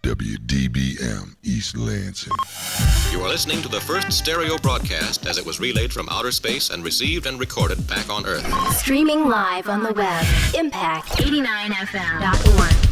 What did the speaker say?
WDBM East Lansing. You are listening to the first stereo broadcast as it was relayed from outer space and received and recorded back on Earth. Streaming live on the web. Impact89fm.org.